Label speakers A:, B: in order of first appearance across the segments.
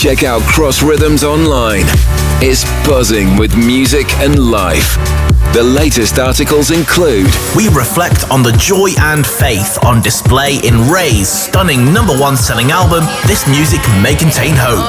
A: Check out Cross Rhythms online. It's buzzing with music and life. The latest articles include:
B: we reflect on the joy and faith on display in Ray's stunning #1 selling album, This Music May Contain Hope.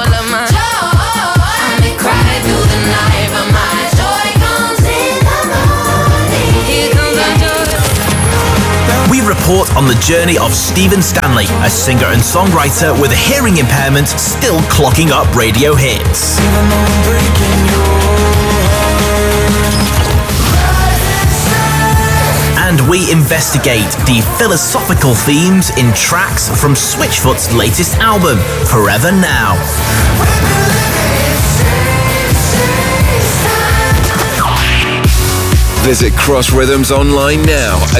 B: We report on the journey of Stephen Stanley, a singer and songwriter with a hearing impairment still clocking up radio hits. And we investigate the philosophical themes in tracks from Switchfoot's latest album, Forever Now.
A: Visit Cross Rhythms online now at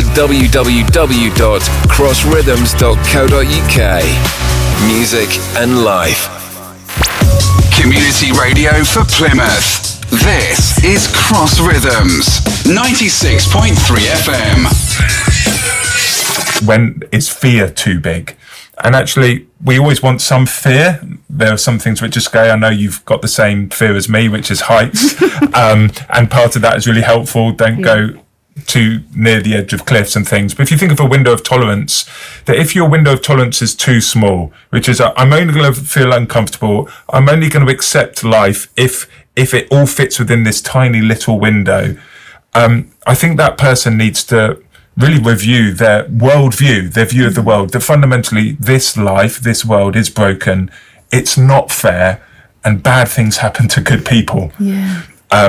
A: www.crossrhythms.co.uk. Music and life.
C: Community radio for Plymouth. This is Cross Rhythms, 96.3 FM.
D: When is fear too big? And actually, we always want some fear. There are some things which are scary. I know you've got the same fear as me, which is heights. And part of that is really helpful. Don't go too near the edge of cliffs and things. But if you think of a window of tolerance, that if your window of tolerance is too small, which is I'm only going to feel uncomfortable, I'm only going to accept life if it all fits within this tiny little window, I think that person needs to really review their worldview, their view of the world, that fundamentally this life, this world is broken, it's not fair, and bad things happen to good people.
E: Yeah.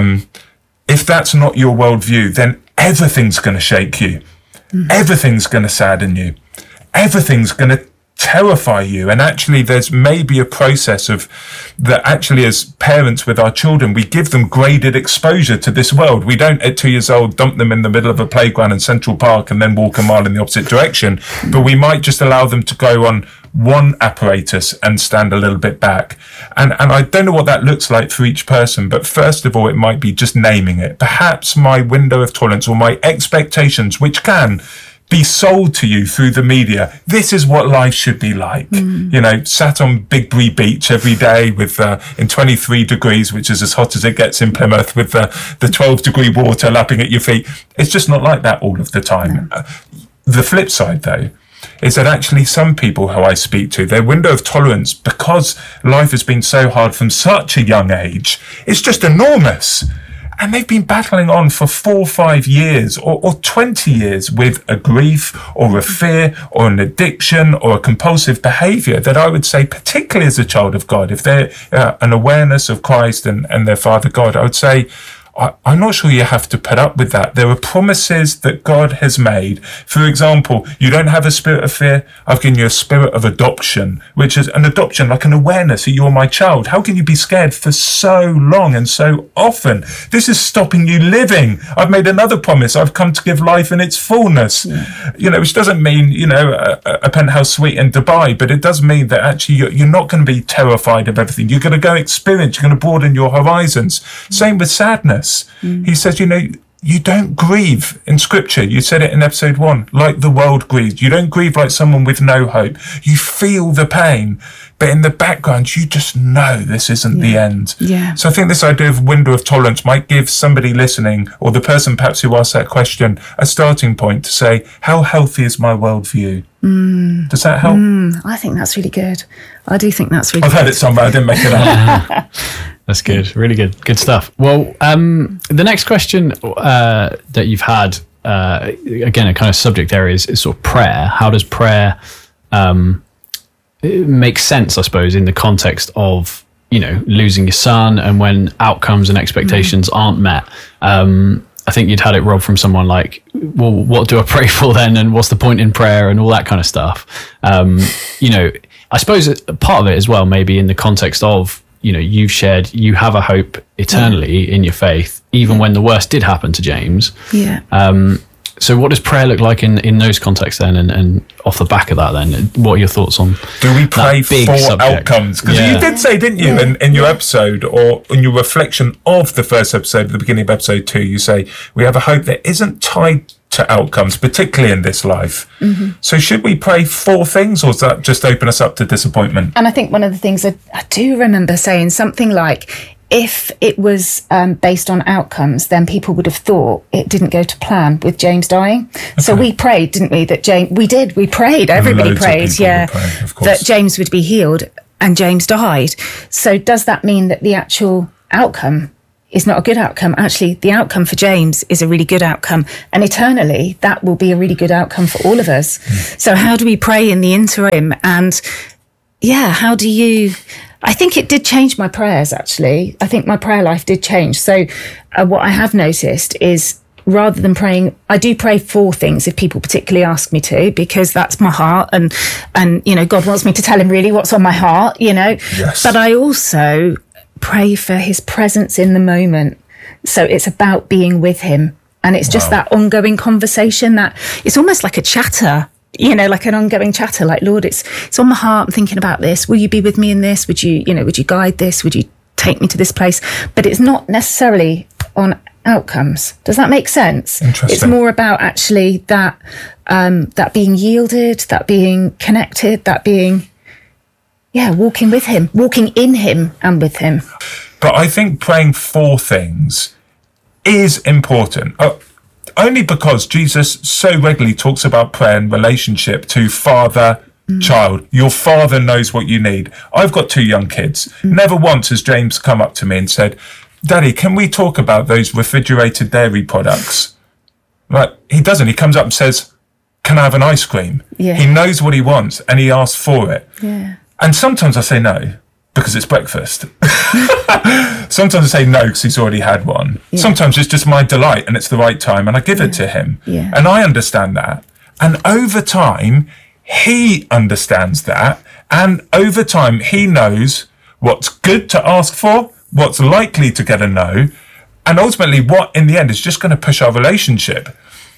D: If that's not your worldview, then everything's going to shake you. Everything's going to sadden you. Everything's going to terrify you. And actually there's maybe a process of that actually as parents with our children, we give them graded exposure to this world. We don't at 2 years old dump them in the middle of a playground in Central Park and then walk a mile in the opposite direction, but we might just allow them to go on one apparatus and stand a little bit back. And I don't know what that looks like for each person, but first of all, it might be just naming it. Perhaps my window of tolerance or my expectations, which can be sold to you through the media. This is what life should be like. You know, sat on Bigbury Beach every day with in 23 degrees, which is as hot as it gets in Plymouth, with the 12-degree water lapping at your feet. It's just not like that all of the time. The flip side, though, is that actually some people who I speak to, their window of tolerance, because life has been so hard from such a young age, is just enormous. And they've been battling on for 4 or 5 years or 20 years with a grief or a fear or an addiction or a compulsive behaviour that I would say, particularly as a child of God, if they're an awareness of Christ and their Father God, I would say, I'm not sure you have to put up with that. There are promises that God has made. For example, you don't have a spirit of fear. I've given you a spirit of adoption, which is an adoption, like an awareness that you're my child. How can you be scared for so long and so often? This is stopping you living. I've made another promise. I've come to give life in its fullness. You know, which doesn't mean, you know, a penthouse suite in Dubai, but it does mean that actually you're not going to be terrified of everything. You're going to go experience. You're going to broaden your horizons. Same with sadness. He says, you know, you don't grieve in scripture. You said it in episode 1, like the world grieves. You don't grieve like someone with no hope. You feel the pain, but in the background, you just know this isn't the end. So I think this idea of window of tolerance might give somebody listening, or the person perhaps who asked that question, a starting point to say, how healthy is my worldview? Does that help?
E: I think that's really good. I do think that's really
D: I've
E: good.
D: heard it somewhere. I didn't make it up.
F: That's good. Really good. Good stuff. Well, the next question that you've had, again, a kind of subject area is sort of prayer. How does prayer make sense, I suppose, in the context of, you know, losing your son and when outcomes and expectations aren't met? I think you'd had it, Rob, from someone like, well, what do I pray for then? And what's the point in prayer and all that kind of stuff? You know, I suppose part of it as well, maybe in the context of, you know, you've shared, you have a hope eternally in your faith, even when the worst did happen to James. So what does prayer look like in those contexts then? And off the back of that then, what are your thoughts on
D: do we pray for
F: subject?
D: Outcomes? Because you did say, didn't you, in your episode, or in your reflection of the first episode, at the beginning of episode 2, you say, we have a hope that isn't tied to outcomes, particularly in this life. So should we pray for things, or does that just open us up to disappointment?
E: And I think one of the things I do remember saying something like, if it was based on outcomes, then people would have thought it didn't go to plan with James dying. Okay. So we prayed, didn't we, that we prayed, everybody prayed, that James would be healed, and James died. So does that mean that the actual outcome is not a good outcome? Actually, the outcome for James is a really good outcome, and eternally that will be a really good outcome for all of us. So how do we pray in the interim? And how do you... I think it did change my prayers, actually. I think my prayer life did change. So what I have noticed is, rather than praying, I do pray for things if people particularly ask me to, because that's my heart, and God wants me to tell him really what's on my heart, Yes. But I also pray for his presence in the moment. So it's about being with him, and it's just that ongoing conversation, that it's almost like a chatter, like an ongoing chatter, like, Lord, it's on my heart, I'm thinking about this, will you be with me in this, would you guide this, would you take me to this place? But it's not necessarily on outcomes. Does that make sense? It's more about actually that being yielded, that being connected, that being walking with him, walking in him and with him.
D: But I think praying for things is important. Only because Jesus so regularly talks about prayer in relationship to father, child. Your father knows what you need. I've got 2 young kids. Never once has James come up to me and said, Daddy, can we talk about those refrigerated dairy products? Right? He doesn't. He comes up and says, can I have an ice cream? Yeah. He knows what he wants and he asks for it. Yeah. And sometimes I say no, because it's breakfast. Sometimes I say no because he's already had one. Yeah. Sometimes it's just my delight and it's the right time and I give it to him. Yeah. And I understand that. And over time, he understands that. And over time, he knows what's good to ask for, what's likely to get a no, and ultimately what in the end is just going to push our relationship.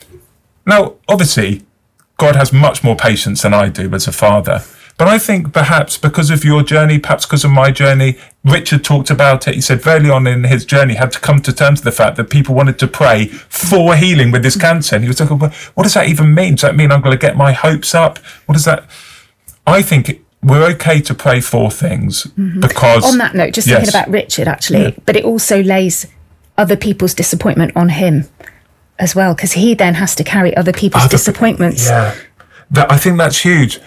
D: Now, obviously, God has much more patience than I do as a father. But I think perhaps because of your journey, perhaps because of my journey, Richard talked about it. He said very on in his journey, had to come to terms with the fact that people wanted to pray for healing with this cancer. And he was like, well, what does that even mean? Does that mean I'm going to get my hopes up? What does that... I think we're okay to pray for things because... On
E: that note, just thinking about Richard, actually, but it also lays other people's disappointment on him as well, because he then has to carry other people's disappointments.
D: Yeah, I think that's huge.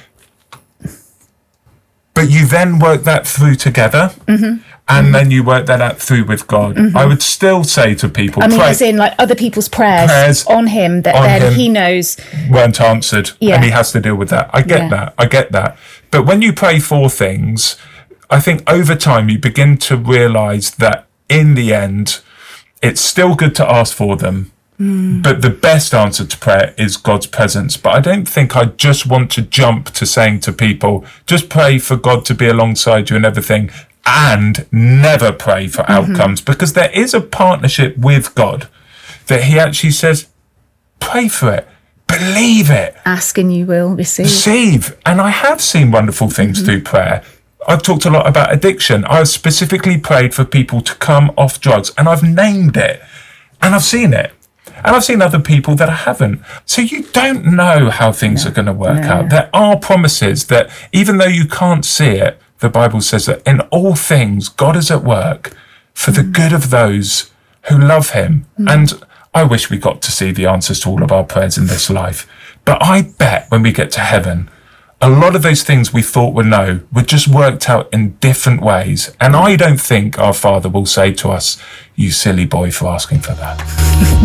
D: But you then work that through together, and then you work that out through with God. I would still say to people...
E: as in, like, other people's prayers on him that he knows...
D: weren't answered, and he has to deal with that. I get that. But when you pray for things, I think over time you begin to realise that in the end, it's still good to ask for them, but the best answer to prayer is God's presence. But I don't think I just want to jump to saying to people, just pray for God to be alongside you and everything, and never pray for outcomes, because there is a partnership with God that he actually says, pray for it, believe it.
E: Ask and you will receive.
D: And I have seen wonderful things through prayer. I've talked a lot about addiction. I've specifically prayed for people to come off drugs, and I've named it, and I've seen it. And I've seen other people that I haven't. So you don't know how things are going to work out. There are promises that even though you can't see it, the Bible says that in all things, God is at work for the good of those who love him. And I wish we got to see the answers to all of our prayers in this life. But I bet when we get to heaven, a lot of those things we thought were no were just worked out in different ways. And I don't think our Father will say to us, you silly boy, for asking for that.